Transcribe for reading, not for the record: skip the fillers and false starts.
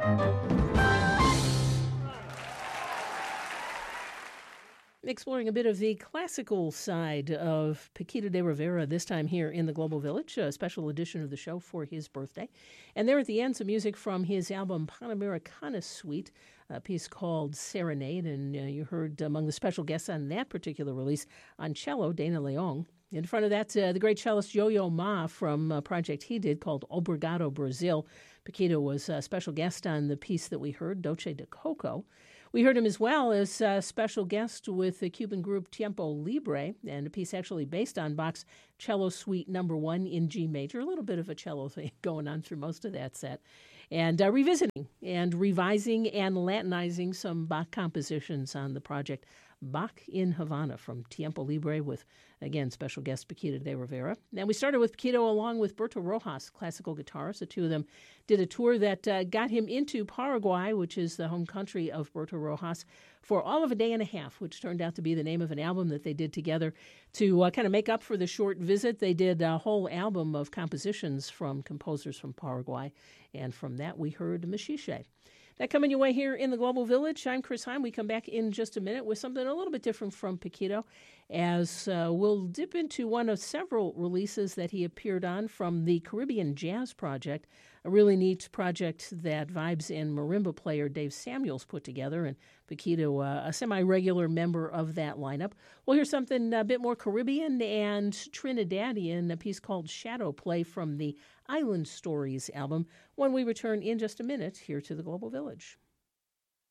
Exploring a bit of the classical side of Paquito de Rivera, this time here in the Global Village, a special edition of the show for his birthday. And there at the end, some music from his album Panamericana Suite, a piece called Serenade. And you heard among the special guests on that particular release on cello, Dana Leong. In front of that, the great cellist Yo-Yo Ma from a project he did called Obrigado Brazil. Paquito was a special guest on the piece that we heard, Doce de Coco. We heard him as well as a special guest with the Cuban group Tiempo Libre, and a piece actually based on Bach's Cello Suite No. 1 in G major, a little bit of a cello thing going on through most of that set, and revisiting and revising and Latinizing some Bach compositions on the project Bach in Havana from Tiempo Libre with, again, special guest Paquito de Rivera. And we started with Paquito along with Berto Rojas, classical guitarist. The two of them did a tour that got him into Paraguay, which is the home country of Berto Rojas, for all of a day and a half, which turned out to be the name of an album that they did together to kind of make up for the short visit. They did a whole album of compositions from composers from Paraguay, and from that we heard Machiche. That coming your way here in the Global Village. I'm Chris Heim. We come back in just a minute with something a little bit different from Paquito, as we'll dip into one of several releases that he appeared on from the Caribbean Jazz Project, a really neat project that Vibes and marimba player Dave Samuels put together, and Paquito, a semi-regular member of that lineup. We'll hear something a bit more Caribbean and Trinidadian, a piece called Shadow Play from the Island Stories album, when we return in just a minute here to the Global Village.